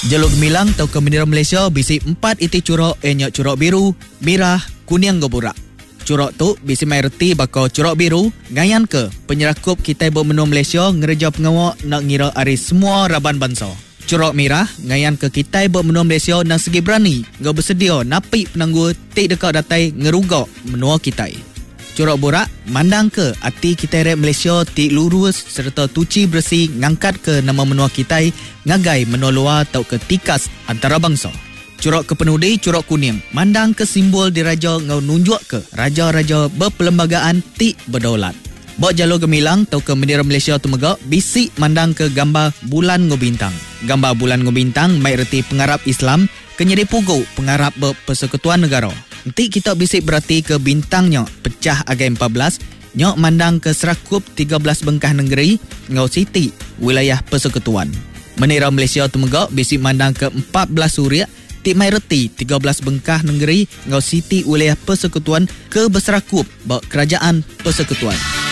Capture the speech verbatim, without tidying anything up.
Jalur Gemilang atau ke bendera Malaysia bisi empat iti curok enyak curok biru, merah, kuning goburak. Curok tu bisi mai reti bakal curok biru ngayan ke penyerakup kita bermenua Malaysia ngereja pengawak nak ngira ari semua raban bangsa. Curok merah ngayan ke kita bermenua Malaysia nak segi berani ngau bersedia napi penanggu tik dekat datai ngerugak menua kita. Curok borak mandang ke ati kita rep Malaysia tik lurus serta tuci bersih ngangkat ke nama menua kita ngagai menua luar atau ke tikas antara bangsa. Curok kepenudi curok kuning mandang ke simbol diraja ngau nunjuk ke raja-raja berperlembagaan tik berdaulat. Bok jalur Gemilang atau ke bendera Malaysia tu megak bisik mandang ke gambar bulan ngau bintang. Gambar bulan ngau bintang mai reti pengarap Islam kenyedi pugu pengarap berpersekutuan negara. Nanti kita bisik berarti ke bintangnya pecah agai empat belas nyok mandang ke serakup tiga belas bengkah negeri ngau siti wilayah persekutuan. Bendera Malaysia tu megak bisik mandang ke empat belas suria tik mai reti tiga belas bengkah negeri ngau siti wilayah persekutuan ke berserakup bak kerajaan persekutuan.